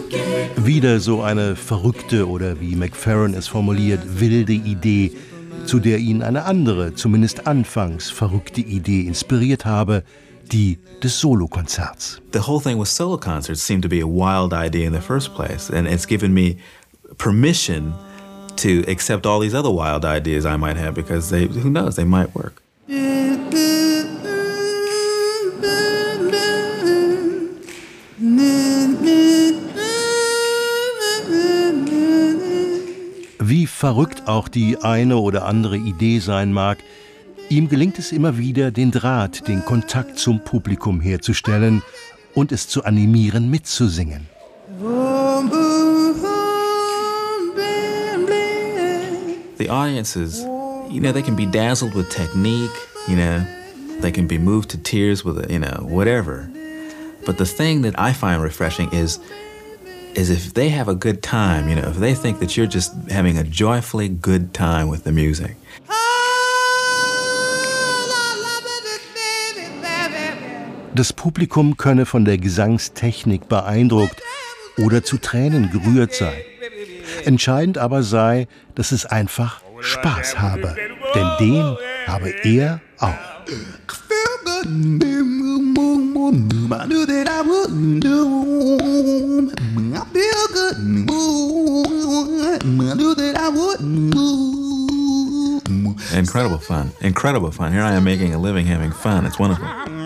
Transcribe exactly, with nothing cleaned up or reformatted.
Wieder so eine verrückte oder wie McFerrin es formuliert, wilde Idee, zu der ihn eine andere, zumindest anfangs verrückte Idee inspiriert habe, die des Solokonzerts. The whole thing with solo concerts seemed to be a wild idea in the first place, and it's given me permission to accept all these other wild ideas I might have, because they, who knows, they might work. Wie verrückt auch die eine oder andere Idee sein mag, ihm gelingt es immer wieder, den Draht, den Kontakt zum Publikum herzustellen und es zu animieren, mitzusingen. The audiences, you know, they can be dazzled with technique, you know, they can be moved to tears with, you know, whatever. But the thing that I find refreshing is is if they have a good time, you know, if they think that you're just having a joyfully good time with the music. Das Publikum könne von der Gesangstechnik beeindruckt oder zu Tränen gerührt sein. Entscheidend aber sei, dass es einfach Spaß habe, denn den habe er auch. Incredible fun, incredible fun. Here I am making a living, having fun. It's wonderful.